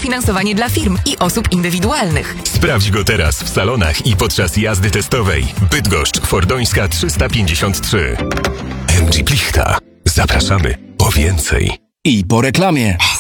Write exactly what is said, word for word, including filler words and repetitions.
finansowanie dla firm i osób indywidualnych. Sprawdź go teraz w salonach i podczas jazdy testowej. Bydgoszcz, Fordońska trzysta pięćdziesiąt trzy. M G Plichta. Zapraszamy po więcej. I po reklamie.